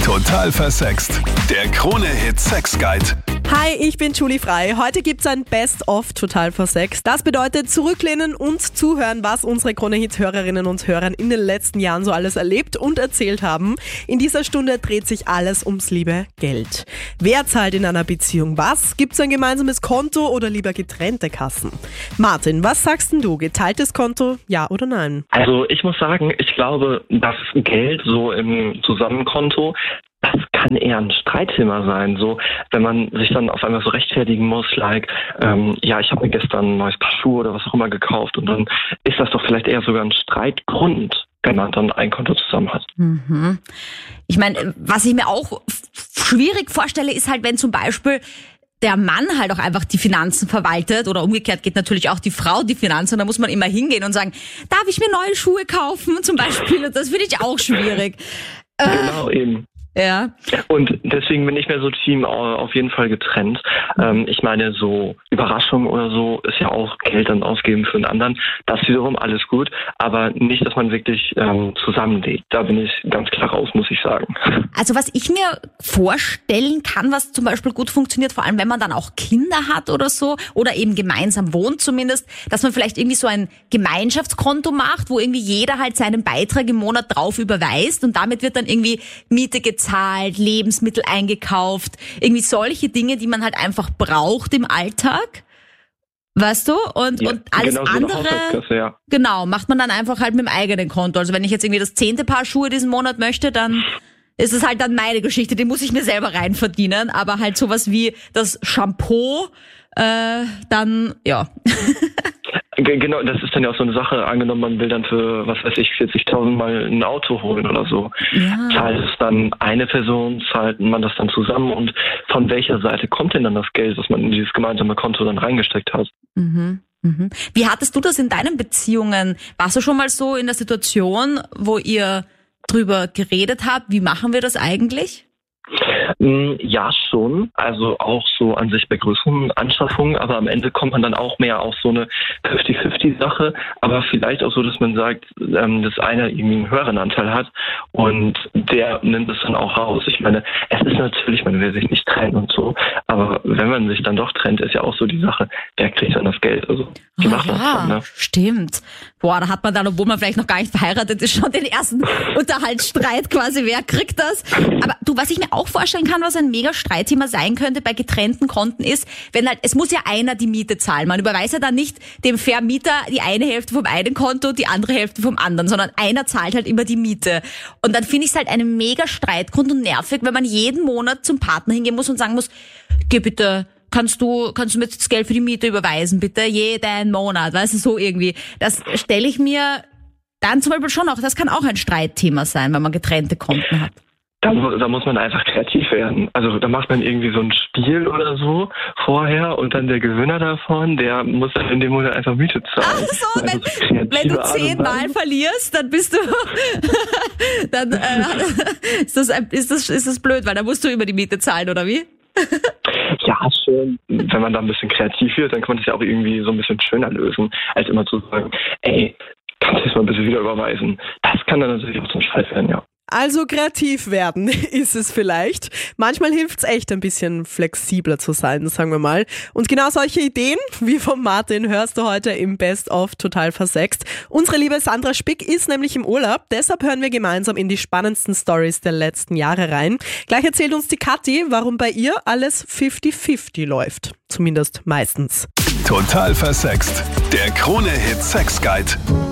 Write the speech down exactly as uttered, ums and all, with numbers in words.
Total versext. Der Krone-Hit Sex Guide. Hi, ich bin Julie Frei. Heute gibt's ein Best-of Total versext. Das bedeutet zurücklehnen und zuhören, was unsere Krone-Hit-Hörerinnen und Hörer in den letzten Jahren so alles erlebt und erzählt haben. In dieser Stunde dreht sich alles ums liebe Geld. Wer zahlt in einer Beziehung was? Gibt's ein gemeinsames Konto oder lieber getrennte Kassen? Martin, was sagst denn du? Geteiltes Konto, ja oder nein? Also ich muss sagen, ich glaube, das Geld so im Zusammenkonto, das kann eher ein Streitthema sein. So, wenn man sich dann auf einmal so rechtfertigen muss, like, ähm, ja, ich habe mir gestern ein neues Paar Schuhe oder was auch immer gekauft, und dann ist das doch vielleicht eher sogar ein Streitgrund, wenn man dann ein Konto zusammen hat. Mhm. Ich meine, was ich mir auch schwierig vorstelle, ist halt, wenn zum Beispiel der Mann halt auch einfach die Finanzen verwaltet, oder umgekehrt geht natürlich auch die Frau die Finanzen, da muss man immer hingehen und sagen, darf ich mir neue Schuhe kaufen zum Beispiel, und das finde ich auch schwierig. Genau, äh, eben. Ja. Und deswegen bin ich mir so Team auf jeden Fall getrennt. Ähm, ich meine, so Überraschung oder so ist ja auch Geld dann ausgeben für einen anderen. Das wiederum alles gut, aber nicht, dass man wirklich ähm, zusammenlegt. Da bin ich ganz klar raus, muss ich sagen. Also was ich mir vorstellen kann, was zum Beispiel gut funktioniert, vor allem wenn man dann auch Kinder hat oder so, oder eben gemeinsam wohnt zumindest, dass man vielleicht irgendwie so ein Gemeinschaftskonto macht, wo irgendwie jeder halt seinen Beitrag im Monat drauf überweist, und damit wird dann irgendwie Miete gezahlt, Zahlt, Lebensmittel eingekauft, irgendwie solche Dinge, die man halt einfach braucht im Alltag, weißt du? Und, ja, und alles genau so andere, ja. genau, macht man dann einfach halt mit dem eigenen Konto. Also wenn ich jetzt irgendwie das zehnte Paar Schuhe diesen Monat möchte, dann ist es halt dann meine Geschichte, die muss ich mir selber rein verdienen, aber halt sowas wie das Shampoo, äh, dann, ja. Genau, das ist dann ja auch so eine Sache. Angenommen, man will dann für, was weiß ich, vierzigtausend Mal ein Auto holen oder so. Ja. Zahlt es dann eine Person, zahlt man das dann zusammen, und von welcher Seite kommt denn dann das Geld, das man in dieses gemeinsame Konto dann reingesteckt hat? Mhm. Mhm. Wie hattest du das in deinen Beziehungen? Warst du schon mal so in der Situation, wo ihr drüber geredet habt, wie machen wir das eigentlich? Ja, schon. Also auch so an sich bei größeren Anschaffungen, aber am Ende kommt man dann auch mehr auf so eine fünfzig fünfzig Sache, aber vielleicht auch so, dass man sagt, ähm, dass einer irgendwie einen höheren Anteil hat und der nimmt es dann auch raus. Ich meine, es ist natürlich, man will sich nicht trennen und so, aber wenn man sich dann doch trennt, ist ja auch so die Sache, wer kriegt dann das Geld? Also die Oh, macht das ja, dann, ne? Stimmt. Boah, da hat man dann, obwohl man vielleicht noch gar nicht verheiratet ist, schon den ersten Unterhaltsstreit quasi, wer kriegt das? Aber du, was ich mir auch vorstellen kann, was ein mega Streitthema sein könnte bei getrennten Konten ist, wenn halt, es muss ja einer die Miete zahlen. Man überweist ja dann nicht dem Vermieter die eine Hälfte vom einen Konto, die andere Hälfte vom anderen, sondern einer zahlt halt immer die Miete. Und dann finde ich es halt einen mega Streitgrund und nervig, wenn man jeden Monat zum Partner hingehen muss und sagen muss, geh bitte, kannst du, kannst du mir das Geld für die Miete überweisen, bitte, jeden Monat, weißt du, so irgendwie. Das stelle ich mir dann zum Beispiel schon auch, das kann auch ein Streitthema sein, wenn man getrennte Konten hat. Da, da muss man einfach kreativ werden. Also da macht man irgendwie so ein Spiel oder so vorher, und dann der Gewinner davon, der muss dann in dem Monat einfach Miete zahlen. Ach so, also wenn, so wenn du zehnmal verlierst, dann bist du, dann äh, ist, das, ist, das, ist das blöd, weil dann musst du über die Miete zahlen, oder wie? Ja, schön. Wenn man da ein bisschen kreativ wird, dann kann man das ja auch irgendwie so ein bisschen schöner lösen, als immer zu sagen, ey, kannst du das mal bitte wieder überweisen? Das kann dann natürlich auch zum Streit werden, ja. Also kreativ werden ist es vielleicht. Manchmal hilft's echt, ein bisschen flexibler zu sein, sagen wir mal. Und genau solche Ideen wie von Martin hörst du heute im Best-of Total versext. Unsere liebe Sandra Spick ist nämlich im Urlaub, deshalb hören wir gemeinsam in die spannendsten Stories der letzten Jahre rein. Gleich erzählt uns die Kathi, warum bei ihr alles fünfzig fünfzig läuft. Zumindest meistens. Total versext. Der Krone-Hit Sex Guide.